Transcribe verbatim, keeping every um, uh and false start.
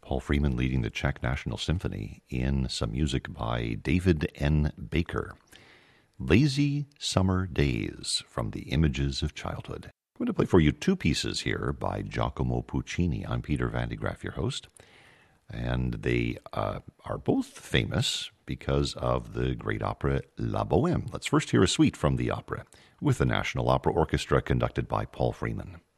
Paul Freeman leading the Czech National Symphony in some music by David N. Baker. Lazy Summer Days from the Images of Childhood. I'm going to play for you two pieces here by Giacomo Puccini. I'm Peter Van de Graaff, your host. And they uh, are both famous because of the great opera La Bohème. Let's first hear a suite from the opera with the National Opera Orchestra conducted by Paul Freeman.